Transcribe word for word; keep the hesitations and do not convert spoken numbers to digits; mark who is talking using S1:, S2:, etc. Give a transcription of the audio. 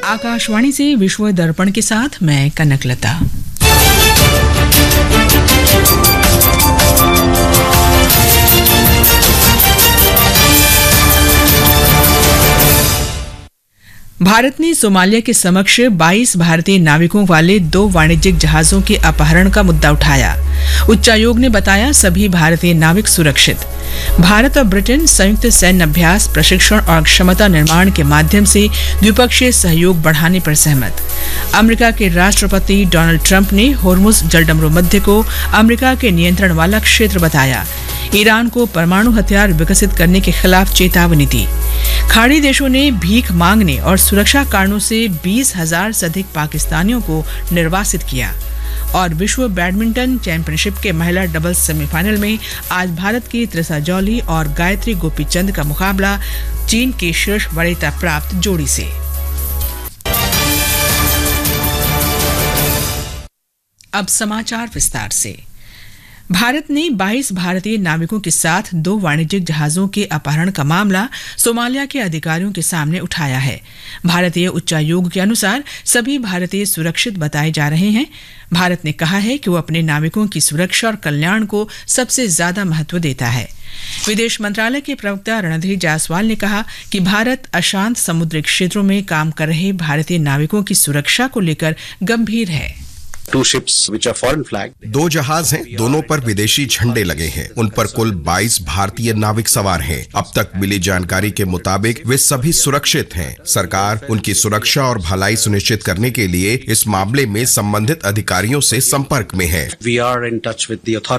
S1: आकाशवाणी से विश्व दर्पण के साथ मैं कनकलता। भारत ने सोमालिया के समक्ष बाईस भारतीय नाविकों वाले दो वाणिज्यिक जहाजों के अपहरण का मुद्दा उठाया। उच्चायोग ने बताया अभी भारतीय नाविक सुरक्षित। भारत और ब्रिटेन संयुक्त सैन्य अभ्यास, प्रशिक्षण और क्षमता निर्माण के माध्यम से द्विपक्षीय सहयोग बढ़ाने पर सहमत। अमेरिका के राष्ट्रपति डोनाल्ड ट्रंप ने होर्मुज जलडमरू मध्य को अमेरिका के नियंत्रण वाला क्षेत्र बताया। ईरान को परमाणु हथियार विकसित करने के खिलाफ चेतावनी दी। खाड़ी देशों ने भीख मांगने और सुरक्षा कारणों से बीस हजार से अधिक पाकिस्तानियों को निर्वासित किया। और विश्व बैडमिंटन चैंपियनशिप के महिला डबल्स सेमीफाइनल में आज भारत की त्रिसा जौली और गायत्री गोपीचंद का मुकाबला चीन के शीर्ष वरीयता प्राप्त जोड़ी से। अब समाचार विस्तार से। भारत ने बाईस भारतीय नाविकों के साथ दो वाणिज्यिक जहाजों के अपहरण का मामला सोमालिया के अधिकारियों के सामने उठाया है। भारतीय उच्चायोग के अनुसार सभी भारतीय सुरक्षित बताए जा रहे हैं। भारत ने कहा है कि वो अपने नाविकों की सुरक्षा और कल्याण को सबसे ज्यादा महत्व देता है। विदेश मंत्रालय के प्रवक्ता रणधीर जायसवाल ने कहा कि भारत अशांत समुद्री क्षेत्रों में काम कर रहे भारतीय नाविकों की सुरक्षा को लेकर गंभीर है।
S2: Two ships which are foreign flagged.
S3: दो जहाज हैं, दोनों पर विदेशी झंडे लगे हैं। उन पर कुल बाईस भारतीय नाविक सवार हैं। अब तक मिली जानकारी के मुताबिक वे सभी सुरक्षित हैं। सरकार उनकी सुरक्षा और भलाई सुनिश्चित करने के लिए इस मामले में संबंधित अधिकारियों से संपर्क में है।
S2: We are in touch with the authorities.